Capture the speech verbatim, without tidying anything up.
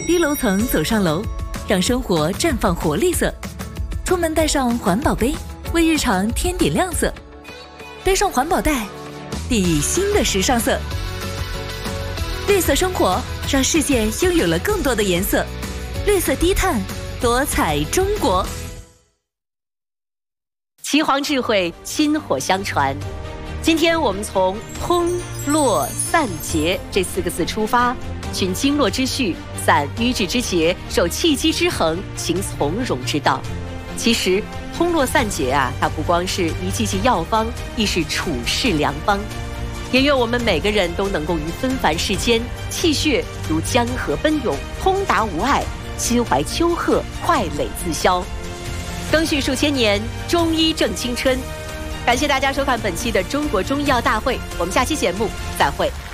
低楼层走上楼，让生活绽放活力色。出门带上环保杯，为日常添点亮色。背上环保袋，定义新的时尚色。绿色生活，让世界拥有了更多的颜色。绿色低碳，多彩中国。 岐黄智慧，薪火相传。今天我们从通络散结这四个字出发，循经络之序，散瘀滞之结，守气机之衡，行从容之道。其实通络散结啊，它不光是一剂剂药方，亦是处世良方。也愿我们每个人都能够于纷繁世间，气血如江河奔涌，通达无碍，心怀丘壑，快垒自消。更续数千年，中医正青春。感谢大家收看本期的中国中医药大会，我们下期节目再会。